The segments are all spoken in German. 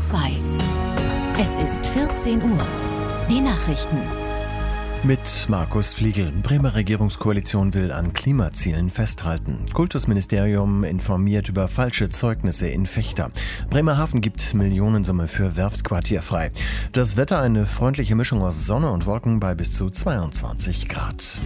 2. Es ist 14 Uhr. Die Nachrichten. Mit Markus Fliegel. Bremer Regierungskoalition will an Klimazielen festhalten. Kultusministerium informiert über falsche Zeugnisse in Vechta. Bremerhaven gibt Millionensumme für Werftquartier frei. Das Wetter eine freundliche Mischung aus Sonne und Wolken bei bis zu 22 Grad.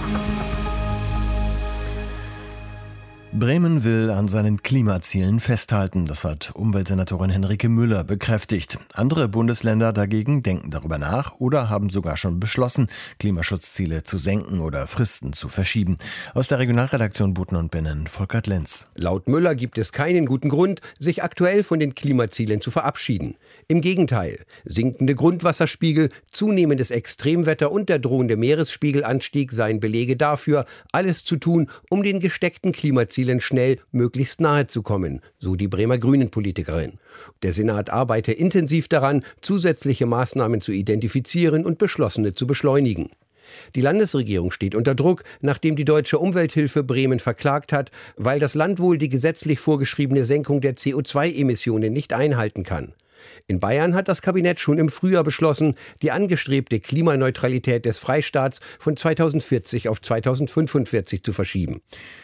Bremen will an seinen Klimazielen festhalten. Das hat Umweltsenatorin Henrike Müller bekräftigt. Andere Bundesländer dagegen denken darüber nach oder haben sogar schon beschlossen, Klimaschutzziele zu senken oder Fristen zu verschieben. Aus der Regionalredaktion Buten und Binnen, Volkert Lenz. Laut Müller gibt es keinen guten Grund, sich aktuell von den Klimazielen zu verabschieden. Im Gegenteil, sinkende Grundwasserspiegel, zunehmendes Extremwetter und der drohende Meeresspiegelanstieg seien Belege dafür, alles zu tun, um den gesteckten Klimazielen schnell möglichst nahe zu kommen, so die Bremer Grünen-Politikerin. Der Senat arbeite intensiv daran, zusätzliche Maßnahmen zu identifizieren und beschlossene zu beschleunigen. Die Landesregierung steht unter Druck, nachdem die Deutsche Umwelthilfe Bremen verklagt hat, weil das Land wohl die gesetzlich vorgeschriebene Senkung der CO2-Emissionen nicht einhalten kann. In Bayern hat das Kabinett schon im Frühjahr beschlossen, die angestrebte Klimaneutralität des Freistaats von 2040 auf 2045 zu verschieben.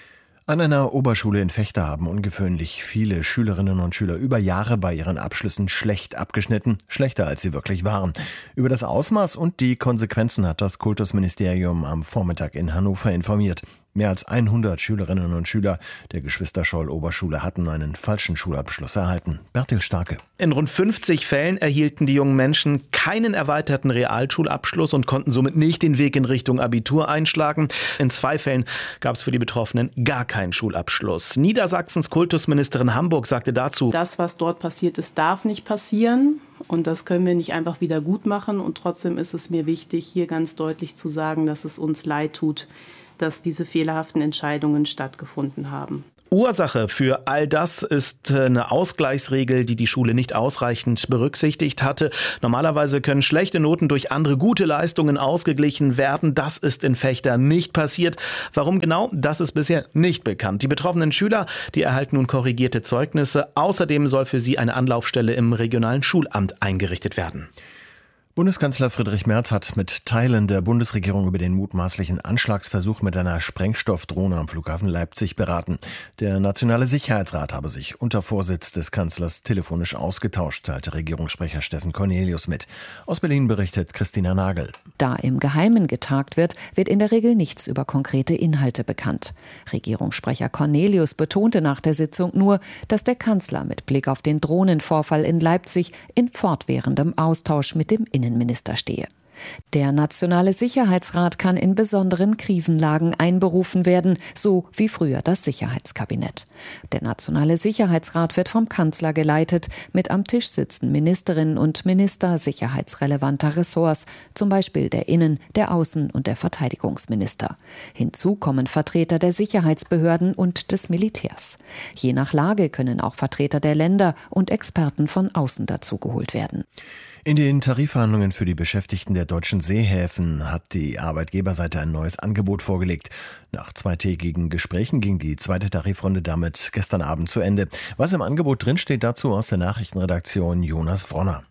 An einer Oberschule in Vechta haben ungewöhnlich viele Schülerinnen und Schüler über Jahre bei ihren Abschlüssen schlecht abgeschnitten, schlechter als sie wirklich waren. Über das Ausmaß und die Konsequenzen hat das Kultusministerium am Vormittag in Hannover informiert. Mehr als 100 Schülerinnen und Schüler der Geschwister-Scholl-Oberschule hatten einen falschen Schulabschluss erhalten. Bertil Starke. In rund 50 Fällen erhielten die jungen Menschen keinen erweiterten Realschulabschluss und konnten somit nicht den Weg in Richtung Abitur einschlagen. In 2 Fällen gab es für die Betroffenen gar keinen Schulabschluss. Niedersachsens Kultusministerin Hamburg sagte dazu: Das, was dort passiert ist, darf nicht passieren. Und das können wir nicht einfach wieder gut machen. Und trotzdem ist es mir wichtig, hier ganz deutlich zu sagen, dass es uns leid tut, dass diese fehlerhaften Entscheidungen stattgefunden haben. Ursache für all das ist eine Ausgleichsregel, die die Schule nicht ausreichend berücksichtigt hatte. Normalerweise können schlechte Noten durch andere gute Leistungen ausgeglichen werden. Das ist in Vechta nicht passiert. Warum genau? Das ist bisher nicht bekannt. Die betroffenen Schüler, die erhalten nun korrigierte Zeugnisse. Außerdem soll für sie eine Anlaufstelle im regionalen Schulamt eingerichtet werden. Bundeskanzler Friedrich Merz hat mit Teilen der Bundesregierung über den mutmaßlichen Anschlagsversuch mit einer Sprengstoffdrohne am Flughafen Leipzig beraten. Der Nationale Sicherheitsrat habe sich unter Vorsitz des Kanzlers telefonisch ausgetauscht, teilte Regierungssprecher Steffen Cornelius mit. Aus Berlin berichtet Christina Nagel. Da im Geheimen getagt wird, wird in der Regel nichts über konkrete Inhalte bekannt. Regierungssprecher Cornelius betonte nach der Sitzung nur, dass der Kanzler mit Blick auf den Drohnenvorfall in Leipzig in fortwährendem Austausch mit dem Innenminister stehe. Der Nationale Sicherheitsrat kann in besonderen Krisenlagen einberufen werden, so wie früher das Sicherheitskabinett. Der Nationale Sicherheitsrat wird vom Kanzler geleitet, mit am Tisch sitzen Ministerinnen und Minister sicherheitsrelevanter Ressorts, zum Beispiel der Innen-, der Außen- und der Verteidigungsminister. Hinzu kommen Vertreter der Sicherheitsbehörden und des Militärs. Je nach Lage können auch Vertreter der Länder und Experten von außen dazugeholt werden. In den Tarifverhandlungen für die Beschäftigten der deutschen Seehäfen hat die Arbeitgeberseite ein neues Angebot vorgelegt. Nach 2-tägigen Gesprächen ging die zweite Tarifrunde damit gestern Abend zu Ende. Was im Angebot drinsteht, dazu aus der Nachrichtenredaktion Jonas Wronner.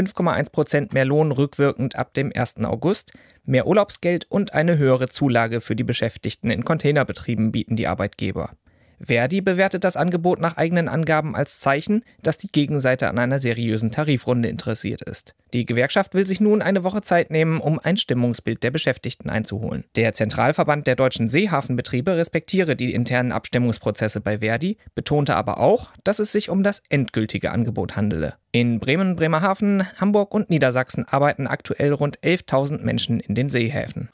5,1% mehr Lohn rückwirkend ab dem 1. August, mehr Urlaubsgeld und eine höhere Zulage für die Beschäftigten in Containerbetrieben bieten die Arbeitgeber. Verdi bewertet das Angebot nach eigenen Angaben als Zeichen, dass die Gegenseite an einer seriösen Tarifrunde interessiert ist. Die Gewerkschaft will sich nun eine Woche Zeit nehmen, um ein Stimmungsbild der Beschäftigten einzuholen. Der Zentralverband der deutschen Seehafenbetriebe respektiere die internen Abstimmungsprozesse bei Verdi, betonte aber auch, dass es sich um das endgültige Angebot handele. In Bremen, Bremerhaven, Hamburg und Niedersachsen arbeiten aktuell rund 11.000 Menschen in den Seehäfen.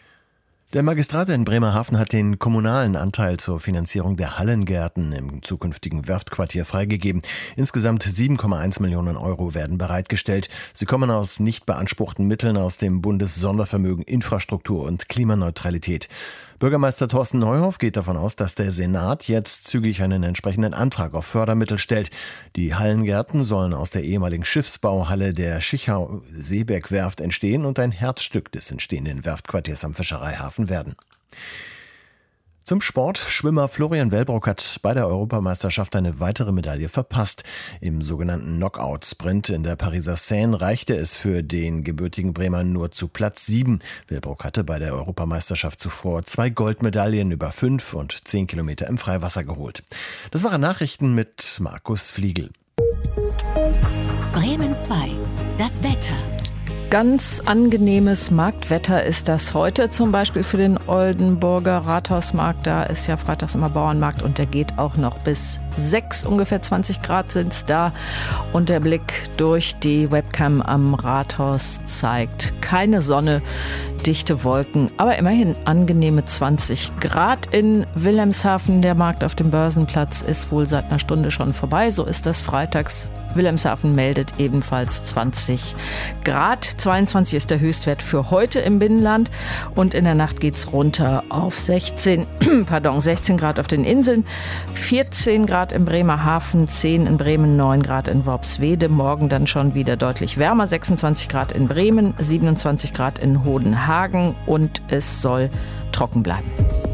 Der Magistrat in Bremerhaven hat den kommunalen Anteil zur Finanzierung der Hallengärten im zukünftigen Werftquartier freigegeben. Insgesamt 7,1 Millionen Euro werden bereitgestellt. Sie kommen aus nicht beanspruchten Mitteln aus dem Bundessondervermögen Infrastruktur und Klimaneutralität. Bürgermeister Thorsten Neuhoff geht davon aus, dass der Senat jetzt zügig einen entsprechenden Antrag auf Fördermittel stellt. Die Hallengärten sollen aus der ehemaligen Schiffsbauhalle der Schichau-Seeberg-Werft entstehen und ein Herzstück des entstehenden Werftquartiers am Fischereihafen werden. Zum Sport. Schwimmer Florian Wellbrock hat bei der Europameisterschaft eine weitere Medaille verpasst. Im sogenannten Knockout-Sprint in der Pariser Seine reichte es für den gebürtigen Bremer nur zu Platz 7. Wellbrock hatte bei der Europameisterschaft zuvor 2 Goldmedaillen über 5 und 10 Kilometer im Freiwasser geholt. Das waren Nachrichten mit Markus Fliegel. Bremen 2. Das Wetter. Ganz angenehmes Marktwetter ist das heute, zum Beispiel für den Oldenburger Rathausmarkt. Da ist ja freitags immer Bauernmarkt und der geht auch noch bis 6, ungefähr 20 Grad sind es da. Und der Blick durch die Webcam am Rathaus zeigt keine Sonne, dichte Wolken, aber immerhin angenehme 20 Grad in Wilhelmshaven. Der Markt auf dem Börsenplatz ist wohl seit einer Stunde schon vorbei. So ist das freitags. Wilhelmshaven meldet ebenfalls 20 Grad. 22 ist der Höchstwert für heute im Binnenland und in der Nacht geht es runter auf 16 Grad auf den Inseln, 14 Grad in Bremerhaven, 10 in Bremen, 9 Grad in Worpswede. Morgen dann schon wieder deutlich wärmer, 26 Grad in Bremen, 27 Grad in Hodenhagen und es soll trocken bleiben.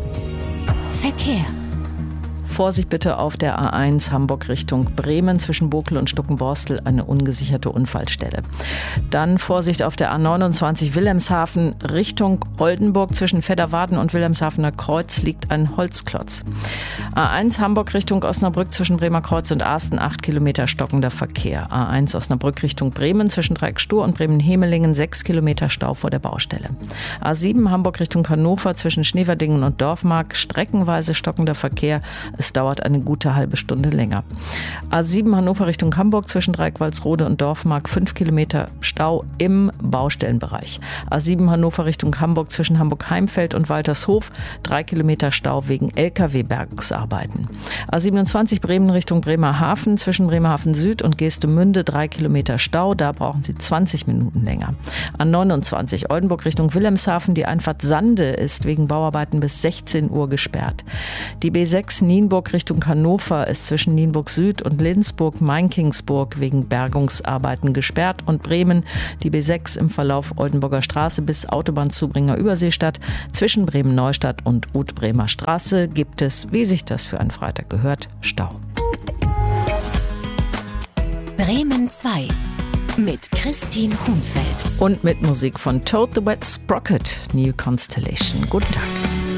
Verkehr. Vorsicht bitte auf der A1 Hamburg Richtung Bremen zwischen Bokel und Stuckenborstel, eine ungesicherte Unfallstelle. Dann Vorsicht auf der A29 Wilhelmshaven Richtung Oldenburg zwischen Fedderwarden und Wilhelmshavener Kreuz liegt ein Holzklotz. A1 Hamburg Richtung Osnabrück zwischen Bremer Kreuz und Arsten 8 Kilometer stockender Verkehr. A1 Osnabrück Richtung Bremen zwischen Dreieckstur und Bremen-Hemelingen 6 Kilometer Stau vor der Baustelle. A7 Hamburg Richtung Hannover zwischen Schneverdingen und Dorfmark streckenweise stockender Verkehr. Es dauert eine gute halbe Stunde länger. A7 Hannover Richtung Hamburg zwischen Dreieck-Walsrode und Dorfmark 5 Kilometer Stau im Baustellenbereich. A7 Hannover Richtung Hamburg zwischen Hamburg-Heimfeld und Waltershof 3 Kilometer Stau wegen LKW-Bergungsarbeiten. A27 Bremen Richtung Bremerhaven zwischen Bremerhaven Süd und Geestemünde 3 Kilometer Stau. Da brauchen Sie 20 Minuten länger. A29 Oldenburg Richtung Wilhelmshaven. Die Einfahrt Sande ist wegen Bauarbeiten bis 16 Uhr gesperrt. Die B6 Nienburg Richtung Hannover ist zwischen Nienburg Süd und Lindsburg-Mainkingsburg wegen Bergungsarbeiten gesperrt und Bremen die B6 im Verlauf Oldenburger Straße bis Autobahnzubringer Überseestadt. Zwischen Bremen-Neustadt und Uth-Bremer Straße gibt es, wie sich das für einen Freitag gehört, Stau. Bremen 2 mit Christine Hunfeld. Und mit Musik von Toad the Wet Sprocket, New Constellation. Guten Tag.